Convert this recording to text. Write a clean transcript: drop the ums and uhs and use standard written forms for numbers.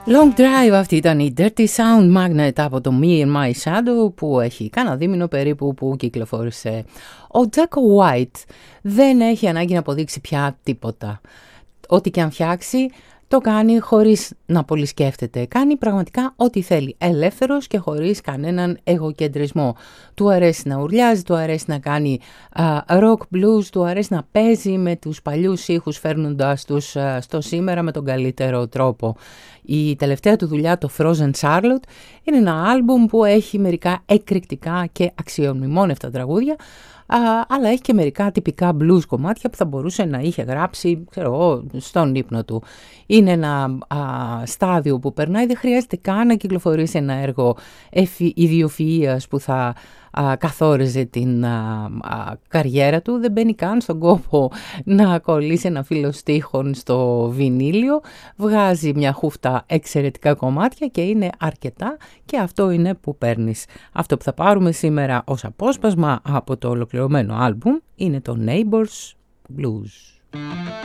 Long Drive, αυτή ήταν η Dirty Sound Magnet από το Me and My Shadow, που έχει κάνα δίμηνο περίπου που κυκλοφόρησε. Ο Jacko White δεν έχει ανάγκη να αποδείξει πια τίποτα. Ό,τι και αν φτιάξει το κάνει χωρίς να πολύ σκέφτεται. Κάνει πραγματικά ό,τι θέλει, ελεύθερος και χωρίς κανέναν εγωκεντρισμό. Του αρέσει να ουρλιάζει, του αρέσει να κάνει rock blues, του αρέσει να παίζει με τους παλιούς ήχους, φέρνοντας τους στο σήμερα με τον καλύτερο τρόπο. Η τελευταία του δουλειά, το Frozen Charlotte, είναι ένα άλμπουμ που έχει μερικά εκρηκτικά και αξιομνημόνευτα τραγούδια, αλλά έχει και μερικά τυπικά blues κομμάτια που θα μπορούσε να είχε γράψει, ξέρω εγώ, στον ύπνο του. Είναι ένα στάδιο που περνάει, δεν χρειάζεται καν να κυκλοφορήσει ένα έργο ιδιοφυΐας που θα καθόριζε την καριέρα του. Δεν μπαίνει καν στον κόπο να κολλήσει ένα φύλλο στίχων στο βινίλιο. Βγάζει μια χούφτα εξαιρετικά κομμάτια και είναι αρκετά, και αυτό είναι που παίρνεις. Αυτό που θα πάρουμε σήμερα ως απόσπασμα από το ολοκληρωμένο άλμπουμ είναι το Neighbors Blues.